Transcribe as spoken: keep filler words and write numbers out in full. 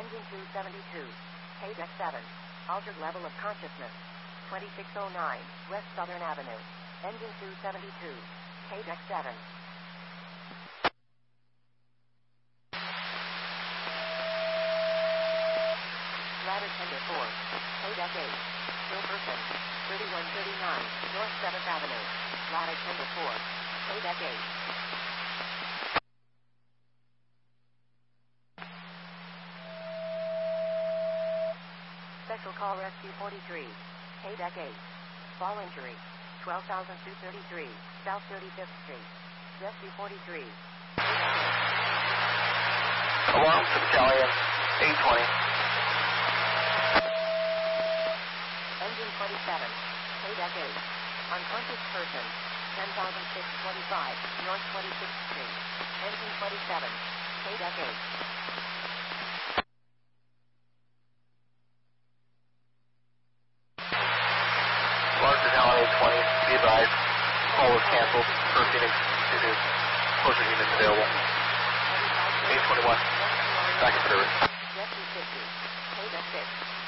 Engine two seventy-two. K deck seven. Altered level of consciousness. twenty-six oh nine, West Southern Avenue. Engine two seventy-two. K deck seven. Ladder tender four. K deck eight. Still person. thirty-one thirty-nine, North seventh Avenue. Ladder tender four. K deck eight. Special call rescue forty-three. K deck eight. Fall injury. twelve thousand two hundred thirty-three, South thirty-fifth Street. Rescue forty-three. Alarm to Battalion, eight twenty. Engine twenty-seven. K deck eight. Unconscious person. ten thousand six hundred twenty-five, North twenty-sixth Street. Engine twenty-seven. K deck eight. Alarm to Battalion, eight twenty. Be advised. Call was canceled. For Phoenix due to closure units available. eight twenty-one. Back in service. Rescue fifty. K deck six.